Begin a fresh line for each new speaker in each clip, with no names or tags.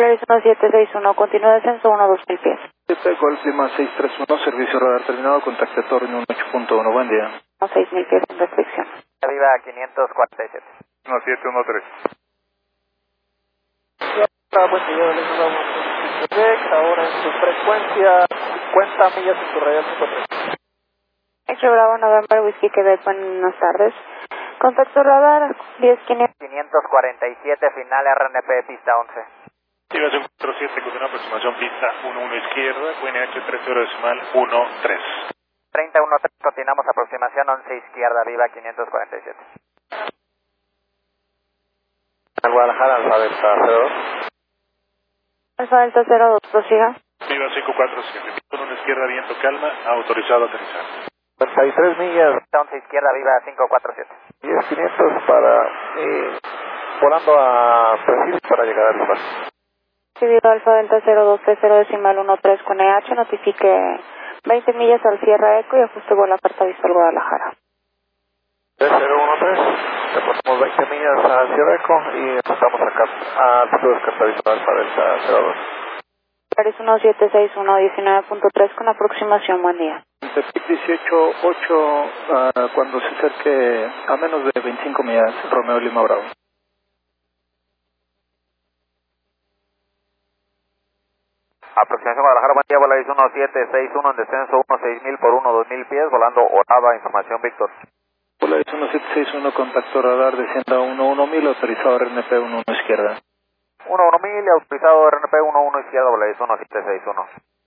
Polaris 1761, continúa descenso 1-2000 pies.
Golf Lima 631, servicio radar terminado, contacto torno 18.1, buen día.
6000 pies sin restricción.
Viva 547.
1713.
Buen día, les damos ahora en su frecuencia 50 millas en su radial 53.
Hecho Bravo November Whiskey Quebec, buenas tardes. Contacto radar 10500.
547, final RNP, pista 11.
Activación 47 con una aproximación pista 11 izquierda, QNH 30.13.
3013, continuamos aproximación 11 izquierda, Viva 547. Al Guadalajara, Alfa Delta 02.
Alfa Delta 02, prosiga.
Viva 547, con una izquierda, viento calma, autorizado a aterrizar.
33 millas. 11 izquierda, Viva 547. 10.500 para, volando a perfil para llegar al lugar.
Recibido Alfa Delta 0230.13 con EH, notifique 20 millas al Sierra Eco y ajuste vuelo a carta visual Guadalajara.
3013, reportamos 20 millas al Sierra Eco y estamos acá al futuro de carta visual Alfa Delta 02.
Polaris 1761, 19.3 con aproximación, buen día.
Tepic 18.8, cuando se acerque a menos de 25 millas, Romeo Lima Bravo.
Aproximación Guadalajara, buen día, Polaris 1761 en descenso 16.000 por 2000 pies, volando Otava, información Víctor.
Polaris 1761, contacto radar, descienda 11.000, autorizado RNP 11 izquierda.
11.000, autorizado RNP 11 izquierda, Polaris 1761.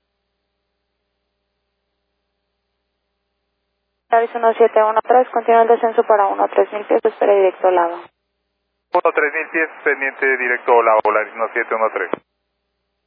Polaris 1713, continúa el descenso para 1-3000 pies, espera directo al lado.
1-3000 pies, pendiente directo a la Polaris 1713.